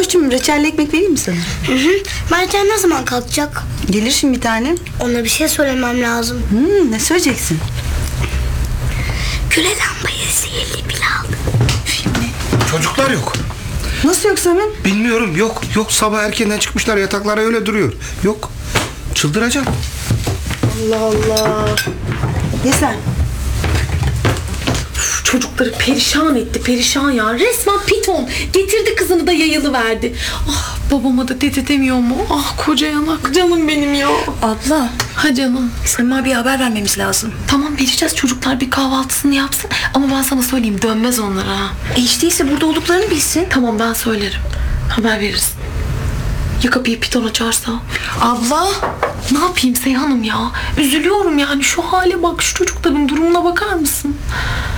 Fatoş'cum reçelli ekmek vereyim mi sana? Mertem ne zaman kalkacak? Gelir şimdi bir tane. Ona bir şey söylemem lazım. Ne söyleyeceksin? Küre lambayı sihirli bile aldı. Çocuklar yok. Nasıl yok Samin? Bilmiyorum, yok. Yok, sabah erkenden çıkmışlar, yataklara öyle duruyor. Yok. Çıldıracağım. Allah Allah. Ye sen. Çocukları perişan etti, perişan ya. Resmen piton. Getirdi kızını da yayılı verdi. Ah, babama da dede demiyor mu? Ah, koca yanak. Canım benim ya. Abla, Ha canım. Samin abiye haber vermemiz lazım. Tamam, vereceğiz, çocuklar bir kahvaltısını yapsın. Ama ben sana söyleyeyim, dönmez onlara ha. Hiç değilse burada olduklarını bilsin. Tamam, ben söylerim. Haber veririz. Ya kapıyı piton açarsa? Abla. Ne yapayım Seyhan'ım ya? Üzülüyorum yani, şu hale bak, şu çocukların durumuna bakar mısın?